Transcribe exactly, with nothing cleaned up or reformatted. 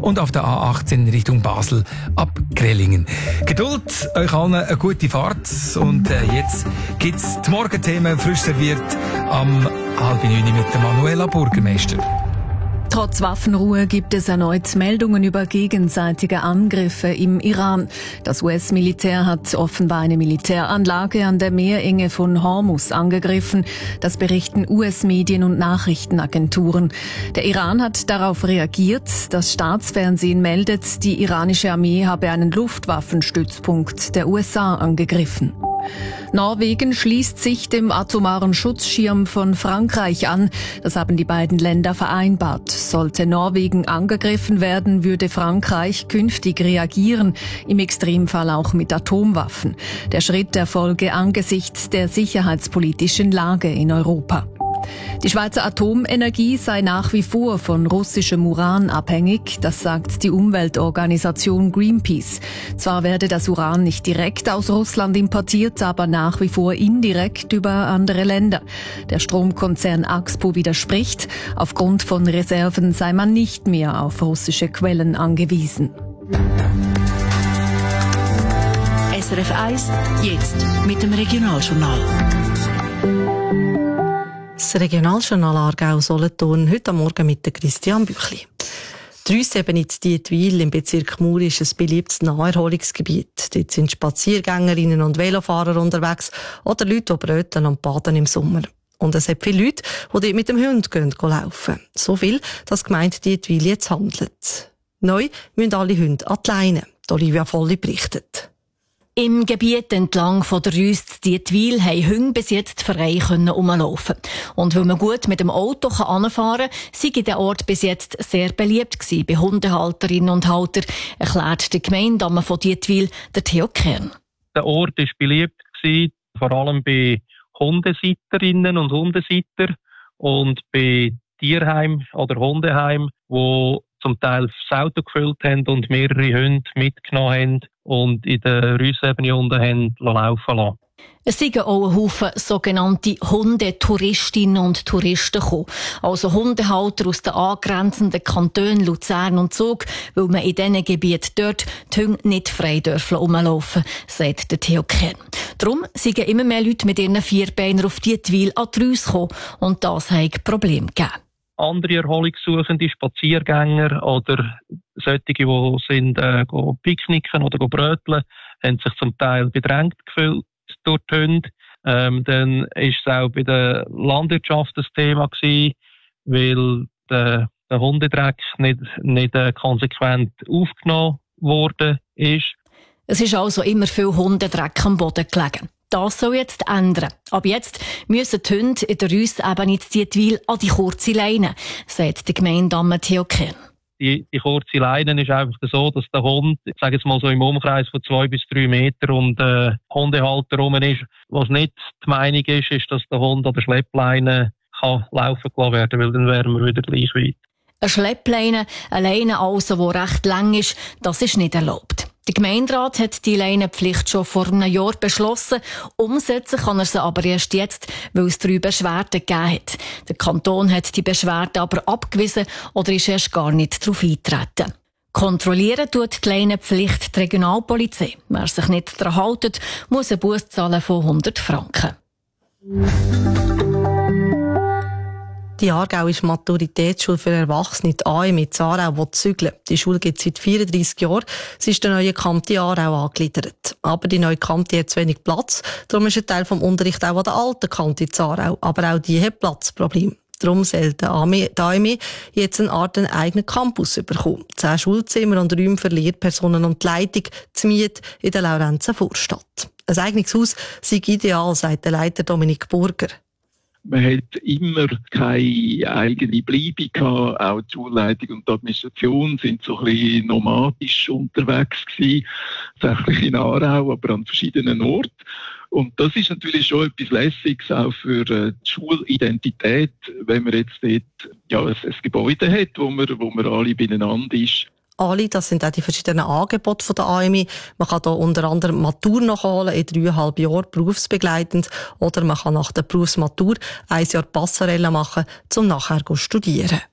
und auf der A achtzehn Richtung Basel ab Grellingen. Geduld, euch allen eine gute Fahrt und äh, jetzt gibt's die Morgenthemen frisch serviert am halb neun mit der Manuela Burgermeister. Trotz Waffenruhe gibt es erneut Meldungen über gegenseitige Angriffe im Iran. Das U S-Militär hat offenbar eine Militäranlage an der Meerenge von Hormuz angegriffen. Das berichten U S-Medien und Nachrichtenagenturen. Der Iran hat darauf reagiert. Das Staatsfernsehen meldet, die iranische Armee habe einen Luftwaffenstützpunkt der U S A angegriffen. Norwegen schließt sich dem atomaren Schutzschirm von Frankreich an. Das haben die beiden Länder vereinbart. Sollte Norwegen angegriffen werden, würde Frankreich künftig reagieren, im Extremfall auch mit Atomwaffen. Der Schritt erfolge angesichts der sicherheitspolitischen Lage in Europa. Die Schweizer Atomenergie sei nach wie vor von russischem Uran abhängig, das sagt die Umweltorganisation Greenpeace. Zwar werde das Uran nicht direkt aus Russland importiert, aber nach wie vor indirekt über andere Länder. Der Stromkonzern Axpo widerspricht. Aufgrund von Reserven sei man nicht mehr auf russische Quellen angewiesen. S R F eins, jetzt mit dem Regionaljournal. Das Regionaljournal Aargau-Solothurn, heute Morgen mit der Christian Büchli. Die Rüssebene in Dietwil im Bezirk Mur ist ein beliebtes Naherholungsgebiet. Dort sind Spaziergängerinnen und Velofahrer unterwegs oder Leute, die bröteln und baden im Sommer. Und es hat viele Leute, die dort mit dem Hund gehen, laufen. So viel, dass die Gemeinde Dietwil jetzt handelt. Neu müssen alle Hunde an die Leine. Olivia Volli berichtet. Im Gebiet entlang von der Rüst Dietwil haben Hunde bis jetzt frei herumlaufen. Und weil man gut mit dem Auto anfahren kann, sei der Ort bis jetzt sehr beliebt gewesen bei Hundehalterinnen und Haltern, erklärt der Gemeindeamme von Dietwil, der Theo Kern. Der Ort war beliebt gewesen, vor allem bei Hundesitterinnen und Hundesitter und bei Tierheim oder Hundeheim, wo zum Teil das Auto gefüllt haben und mehrere Hunde mitgenommen haben und in der Rüssebene unten haben laufen lassen. Es sind auch ein Haufen sogenannte Hundetouristinnen und Touristen gekommen. Also Hundehalter aus den angrenzenden Kantonen Luzern und Zug, weil man in diesen Gebieten dort die Hunde nicht frei dürfen rumlaufen, sagt der Theo Kern. Darum sind immer mehr Leute mit ihren Vierbeinern auf Dietwil an die Rüsse gekommen und das hat Probleme gegeben. Andere erholungssuchende Spaziergänger oder solche, die sind, äh, go picknicken oder go bröteln, haben sich zum Teil bedrängt gefühlt durch die Hunde. Ähm, dann ist es auch bei der Landwirtschaft ein Thema gewesen, weil der, der Hundedreck nicht, nicht äh, konsequent aufgenommen worden ist. Es ist also immer viel Hundedreck am Boden gelegen. Das soll jetzt ändern. Ab jetzt müssen die Hunde in der Rüssebene in Dietwil an die kurze Leine, sagt der Gemeindeamme Theo Kern. Die, die kurze Leine ist einfach so, dass der Hund, ich sage jetzt mal so im Umkreis von zwei bis drei Meter und äh, Hundehalter rum ist. Was nicht die Meinung ist, ist, dass der Hund an der Schleppleine kann laufen gelassen werden, weil dann wären wir wieder gleich weit. Eine Schleppleine, eine Leine also, die recht lang ist, das ist nicht erlaubt. Der Gemeinderat hat die Leinenpflicht schon vor einem Jahr beschlossen. Umsetzen kann er sie aber erst jetzt, weil es drei Beschwerden gegeben hat. Der Kanton hat die Beschwerden aber abgewiesen oder ist erst gar nicht darauf eingetreten. Kontrollieren tut die Leinenpflicht die Regionalpolizei. Wer sich nicht daran hält, muss einen Buß zahlen von hundert Franken. Die Aargauische Maturitätsschule für Erwachsene, die A E M in Aarau, will zügeln. Die Schule gibt es seit vierunddreissig Jahren. Sie ist der neuen Kante Aarau angegliedert. Aber die neue Kante hat zu wenig Platz. Darum ist ein Teil vom Unterricht auch an der alten Kante Aarau. Aber auch die hat Platzprobleme. Darum soll die A E M jetzt eine Art einen eigenen Campus bekommen. Zehn Schulzimmer und Räume für Lehrpersonen und die Leitung zu Miete in der Laurenzer Vorstadt. Ein eigenes Haus sei ideal, sagt der Leiter Dominik Burger. Man hat immer keine eigene Bleibe gehabt. Auch die Schulleitung und die Administration sind so ein bisschen nomadisch unterwegs gewesen. Tatsächlich in Aarau, aber an verschiedenen Orten. Und das ist natürlich schon etwas Lässiges auch für die Schulidentität, wenn man jetzt dort ja, ein, ein Gebäude hat, wo man, wo man alle beieinander ist. Alle, das sind auch die verschiedenen Angebote von der A E M I. Man kann hier unter anderem Matur nachholen in dreieinhalb Jahren berufsbegleitend oder man kann nach der Berufsmatur ein Jahr Passerelle machen, um nachher zu studieren.